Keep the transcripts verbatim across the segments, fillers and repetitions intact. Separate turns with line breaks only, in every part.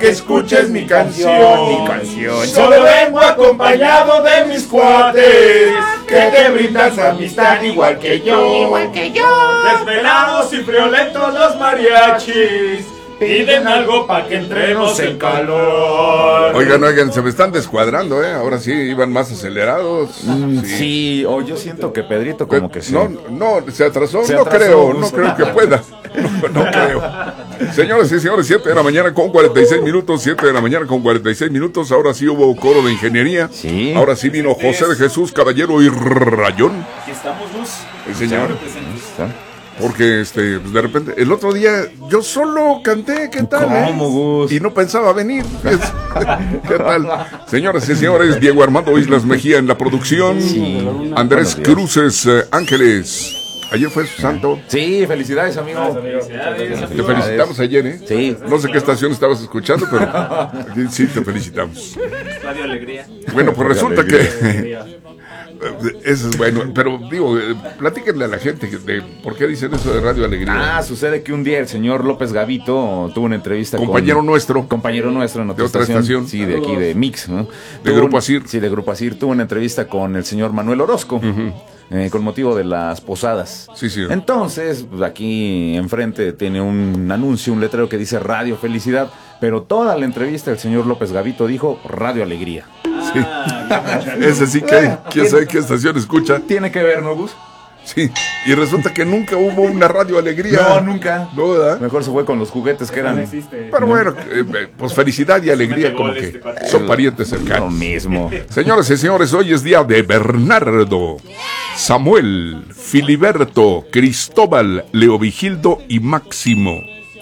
que escuches mi canción,
mi canción.
Solo vengo acompañado de mis cuates, que te brindan su amistad igual que yo,
igual que yo.
Desvelados y friolentos los mariachis piden algo pa' que entremos en calor.
Oigan, oigan, se me están descuadrando, ¿eh? Ahora sí, iban más acelerados.
Mm, sí, sí o yo siento que Pedrito como
Pe
que sí.
No, no, se atrasó,
se
no
atrasó,
creo,
no
no
sé.
creo que pueda. No, no creo. Señoras y señores, siete de la mañana con cuarenta y seis minutos, siete de la mañana con cuarenta y seis minutos. Ahora sí hubo coro de ingeniería.
Sí.
Ahora sí vino José de Jesús Caballero y Rayón.
Aquí estamos, Luz.
El señor.
¿Está?
Porque este, pues de repente, el otro día yo solo canté, ¿qué tal?
¿Cómo,
eh?
Gus?
Y no pensaba venir. ¿Qué tal? Señoras y señores, Diego Armando Islas Mejía en la producción.
Sí.
Andrés
Buenos días.
Cruces eh, Ángeles. Ayer fue su santo.
Sí, felicidades, amigo.
Te felicitamos ayer, ¿eh?
Sí.
No sé qué estación estabas escuchando, pero aquí sí te felicitamos.
Radio Alegría.
Bueno, pues
Radio
resulta
Alegría.
que eso es bueno, pero digo, eh, platíquenle a la gente de por qué dicen eso de Radio Alegría.
Ah, sucede que un día el señor López Gavito tuvo una entrevista
Compañero
con...
nuestro.
Compañero nuestro en otra,
De otra estación.
Sí, de aquí, de Mix, ¿no?
De
Tuvo
Grupo
un-
Asir.
Sí, de Grupo Asir. Tuvo una entrevista con el señor Manuel Orozco. eh, con motivo de las posadas.
Sí, sí.
Entonces, pues aquí enfrente tiene un anuncio, un letrero que dice Radio Felicidad, pero toda la entrevista el señor López Gavito dijo Radio Alegría.
Sí. Ese sí que, quién sabe qué estación escucha.
Tiene que ver, ¿no, Gus?
Sí. Y resulta que nunca hubo una Radio Alegría.
No, nunca.
No, ¿verdad?
Mejor se fue con los juguetes que eran
Pero bueno, eh, eh, pues felicidad y alegría como que son parientes
lo
cercanos.
mismo.
Señoras y señores, hoy es día de Bernardo, Samuel, Filiberto, Cristóbal, Leovigildo y Máximo.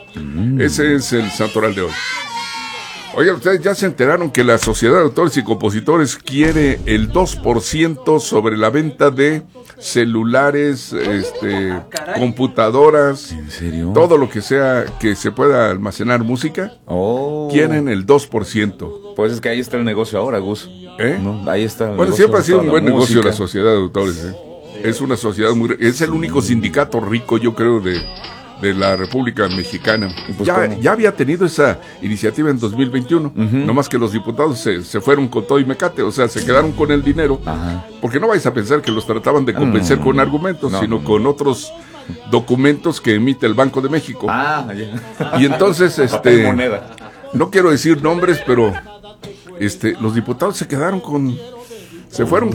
Ese es el santoral de hoy. Oigan, ustedes ya se enteraron que la Sociedad de Autores y Compositores quiere el dos por ciento sobre la venta de celulares, este, computadoras,
¿En serio?
todo lo que sea que se pueda almacenar música.
Oh.
Quieren el dos por ciento.
Pues es que ahí está el negocio ahora, Gus.
¿Eh?
¿No? Ahí está el
Bueno,
negocio
siempre ha
de
sido
toda
un
la
buen negocio
música.
la Sociedad de Autores. ¿eh? Es una sociedad muy... Es el único sindicato rico, yo creo, de, de la República Mexicana.
Pues,
ya,
¿cómo?
ya había tenido esa iniciativa en dos mil veintiuno. Nomás que los diputados se, se fueron con todo y mecate. O sea, se quedaron con el dinero.
Ajá.
Porque no vais a pensar que los trataban de convencer
no,
con
no.
argumentos,
No,
sino
no, no.
con otros documentos que emite el Banco de México.
Ah, ya.
Y entonces,
Papel
este...
moneda.
No quiero decir nombres, pero este, los diputados se quedaron con... Se fueron